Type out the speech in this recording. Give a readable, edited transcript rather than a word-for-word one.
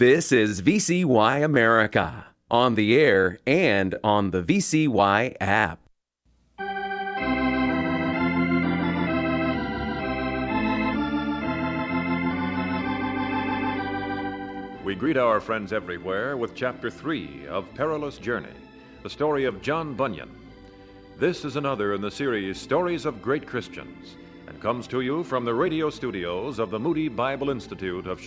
This is VCY America, on the air and on the VCY app. We greet our friends everywhere with Chapter 3 of Perilous Journey, the story of John Bunyan. This is another in the series Stories of Great Christians, and comes to you from the radio studios of the Moody Bible Institute of